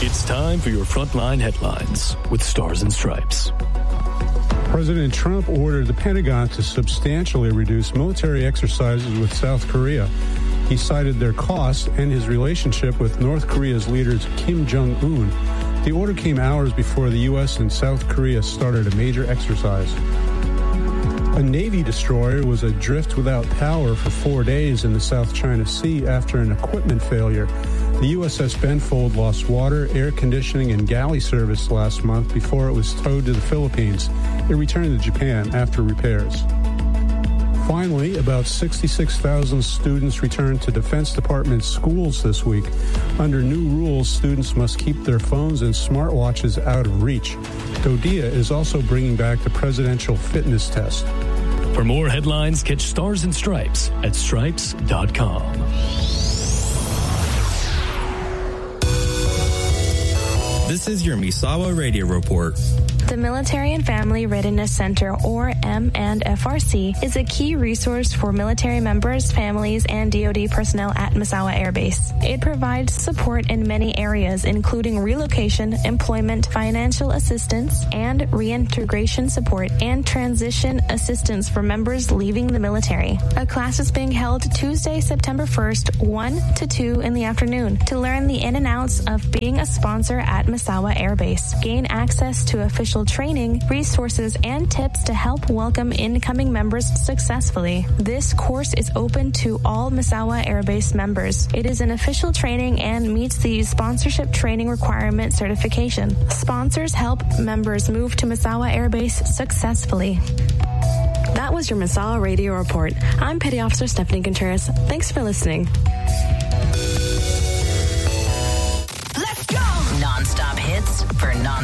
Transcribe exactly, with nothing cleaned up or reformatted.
It's time for your Frontline Headlines with Stars and Stripes. President Trump ordered the Pentagon to substantially reduce military exercises with South Korea. He cited their costs and his relationship with North Korea's leaders Kim Jong-un. The order came hours before the U S and South Korea started a major exercise. A Navy destroyer was adrift without power for four days in the South China Sea after an equipment failure. The U S S Benfold lost water, air conditioning, and galley service last month before it was towed to the Philippines. It returned to Japan after repairs. Finally, about sixty-six thousand students returned to Defense Department schools this week. Under new rules, students must keep their phones and smartwatches out of reach. DoDEA is also bringing back the presidential fitness test. For more headlines, catch Stars and Stripes at stripes dot com. This is your Misawa Radio Report. The Military and Family Readiness Center, or M and F R C, is a key resource for military members, families, and D O D personnel at Misawa Air Base. It provides support in many areas, including relocation, employment, financial assistance, and reintegration support, and transition assistance for members leaving the military. A class is being held Tuesday, September first, one to two in the afternoon, to learn the in and outs of being a sponsor at Misawa Air Base. Gain access to official training, resources, and tips to help welcome incoming members successfully. This course is open to all Misawa Air Base members. It is an official training and meets the sponsorship training requirement certification. Sponsors help members move to Misawa Air Base successfully. That was your Misawa Radio Report. I'm Petty Officer Stephanie Contreras. Thanks for listening. Let's go! Non-stop hits for non